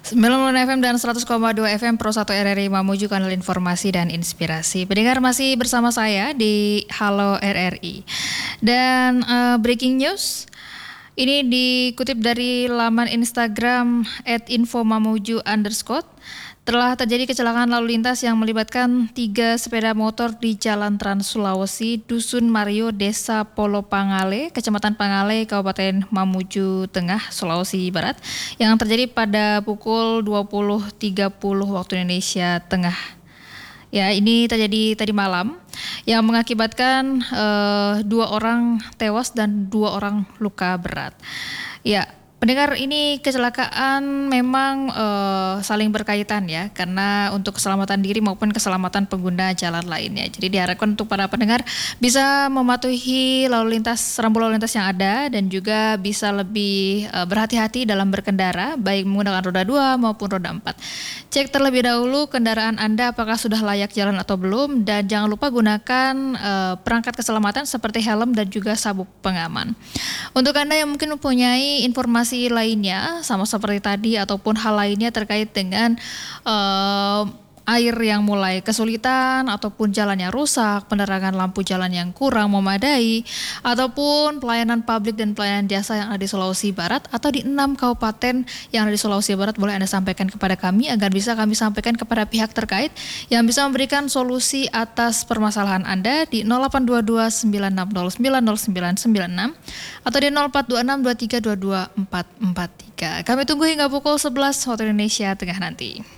90 FM dan 100,2 FM Pro 1 RRI Mamuju, kanal informasi dan inspirasi. Pendengar masih bersama saya di Halo RRI. Dan breaking news ini dikutip dari laman Instagram @infomamuju_. Telah terjadi kecelakaan lalu lintas yang melibatkan 3 sepeda motor di Jalan Trans Sulawesi, Dusun Mario, Desa Polo Pangale, Kecamatan Pangale, Kabupaten Mamuju Tengah, Sulawesi Barat, yang terjadi pada pukul 20.30 waktu Indonesia Tengah. Ya, ini terjadi tadi malam yang mengakibatkan 2 orang tewas dan 2 orang luka berat. Ya, pendengar, ini kecelakaan memang saling berkaitan ya, karena untuk keselamatan diri maupun keselamatan pengguna jalan lainnya. Jadi diharapkan untuk para pendengar bisa mematuhi rambu lalu lintas yang ada dan juga bisa lebih berhati-hati dalam berkendara, baik menggunakan roda 2 maupun roda 4. Cek terlebih dahulu kendaraan Anda apakah sudah layak jalan atau belum, dan jangan lupa gunakan perangkat keselamatan seperti helm dan juga sabuk pengaman. Untuk Anda yang mungkin mempunyai informasi lainnya sama seperti tadi ataupun hal lainnya terkait dengan air yang mulai kesulitan ataupun jalannya rusak, penerangan lampu jalan yang kurang memadai, ataupun pelayanan publik dan pelayanan jasa yang ada di Sulawesi Barat atau di 6 kabupaten yang ada di Sulawesi Barat, boleh Anda sampaikan kepada kami agar bisa kami sampaikan kepada pihak terkait yang bisa memberikan solusi atas permasalahan Anda di 0822 9609 0996 atau di 0426 2322 443. Kami tunggu hingga pukul 11 waktu Indonesia Tengah nanti.